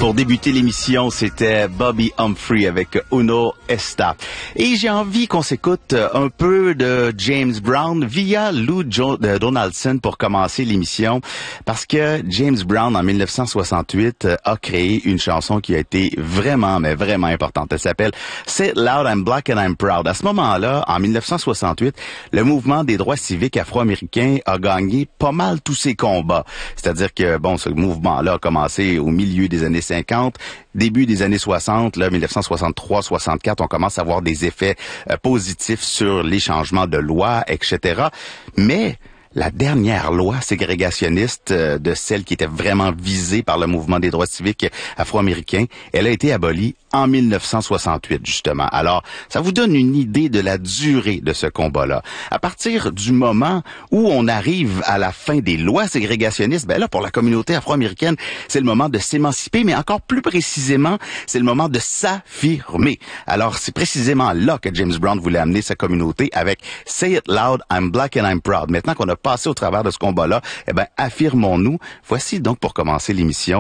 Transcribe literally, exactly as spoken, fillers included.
Pour débuter l'émission, c'était Bobby Humphrey avec Uno Esta. Et j'ai envie qu'on s'écoute un peu de James Brown via Lou jo- Donaldson pour commencer l'émission, parce que James Brown, en dix-neuf cent soixante-huit, a créé une chanson qui a été vraiment, mais vraiment importante. Elle s'appelle « Say It Loud, I'm Black and I'm Proud ». À ce moment-là, en dix-neuf cent soixante-huit, le mouvement des droits civiques afro-américains a gagné pas mal tous ses combats. C'est-à-dire que, bon, ce mouvement-là a commencé au milieu des années cinquante, début des années soixante, là, dix-neuf cent soixante-trois soixante-quatre, on commence à voir des effets euh, positifs sur les changements de loi, et cetera. Mais la dernière loi ségrégationniste euh, de celle qui était vraiment visée par le mouvement des droits civiques afro-américains, elle a été abolie en dix-neuf cent soixante-huit, justement. Alors, ça vous donne une idée de la durée de ce combat-là. À partir du moment où on arrive à la fin des lois ségrégationnistes, ben là, pour la communauté afro-américaine, c'est le moment de s'émanciper, mais encore plus précisément, c'est le moment de s'affirmer. Alors, c'est précisément là que James Brown voulait amener sa communauté avec « Say it loud, I'm black and I'm proud ». Maintenant qu'on a passé au travers de ce combat-là, eh ben, affirmons-nous. Voici donc pour commencer l'émission